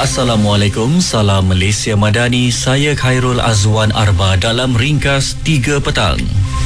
Assalamualaikum, salam Malaysia Madani. Saya Khairul Azwan Arba dalam ringkas 3 petang.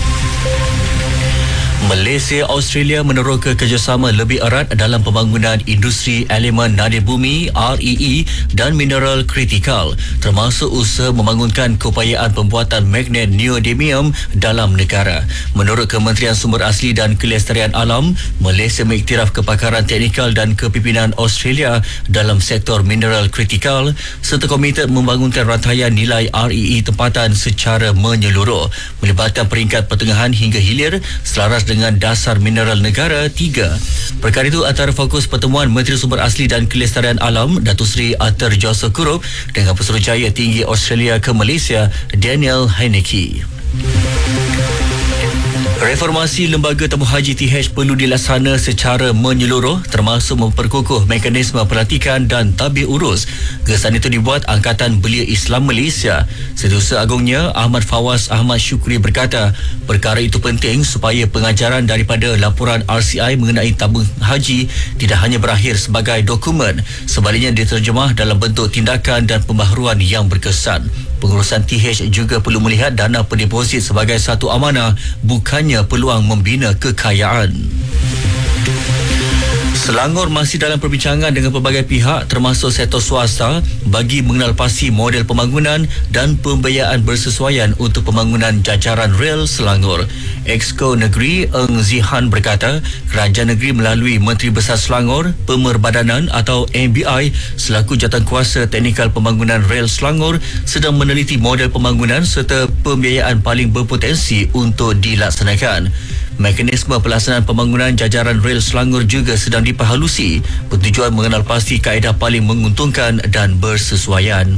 Malaysia Australia meneroka kerjasama lebih erat dalam pembangunan industri elemen nadir bumi REE dan mineral kritikal, termasuk usaha membangunkan keupayaan pembuatan magnet neodymium dalam negara. Menurut Kementerian Sumber Asli dan Kelestarian Alam, Malaysia mengiktiraf kepakaran teknikal dan kepimpinan Australia dalam sektor mineral kritikal serta komited membangunkan rantaian nilai REE tempatan secara menyeluruh, melibatkan peringkat pertengahan hingga hilir selaras dengan dasar mineral negara 3. Perkara itu antara fokus pertemuan Menteri Sumber Asli dan Kelestarian Alam Datuk Seri Arthur Joseph Kurup dengan Pesuruhjaya Tinggi Australia ke Malaysia Daniel Heineke. Reformasi Lembaga Tamu Haji TH perlu dilaksana secara menyeluruh, termasuk memperkukuh mekanisme pelantikan dan tabir urus. Kesan itu dibuat Angkatan Belia Islam Malaysia. Setiausaha Agungnya Ahmad Fawaz Ahmad Syukri berkata, perkara itu penting supaya pengajaran daripada laporan RCI mengenai tabung haji tidak hanya berakhir sebagai dokumen, sebaliknya diterjemah dalam bentuk tindakan dan pembaharuan yang berkesan. Pengurusan TH juga perlu melihat dana pendeposit sebagai satu amanah, bukannya peluang membina kekayaan. Selangor masih dalam perbincangan dengan pelbagai pihak termasuk sektor swasta bagi mengenal pasti model pembangunan dan pembiayaan bersesuaian untuk pembangunan jajaran rel Selangor. Exco Negeri Eng Zihan berkata, kerajaan negeri melalui Menteri Besar Selangor, Pemerbadanan atau MBI selaku jawatankuasa teknikal pembangunan rel Selangor sedang meneliti model pembangunan serta pembiayaan paling berpotensi untuk dilaksanakan. Mekanisme pelaksanaan pembangunan jajaran rel Selangor juga sedang diperhalusi bertujuan mengenal pasti kaedah paling menguntungkan dan bersesuaian.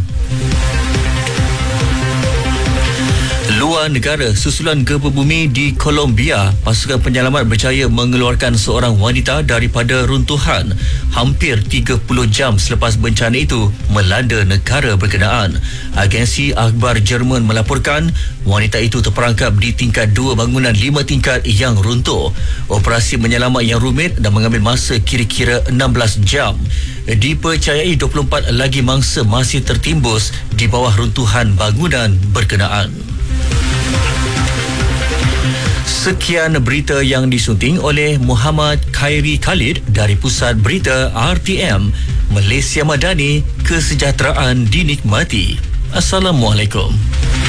Luar negara, susulan gempa bumi di Colombia, pasukan penyelamat berjaya mengeluarkan seorang wanita daripada runtuhan hampir 30 jam selepas bencana itu melanda negara berkenaan. Agensi akhbar Jerman melaporkan wanita itu terperangkap di tingkat 2 bangunan 5 tingkat yang runtuh. Operasi menyelamat yang rumit dan mengambil masa kira-kira 16 jam. Dipercayai 24 lagi mangsa masih tertimbus di bawah runtuhan bangunan berkenaan. Sekian berita yang disunting oleh Muhammad Khairi Khalid dari Pusat Berita RTM. Malaysia Madani, kesejahteraan dinikmati. Assalamualaikum.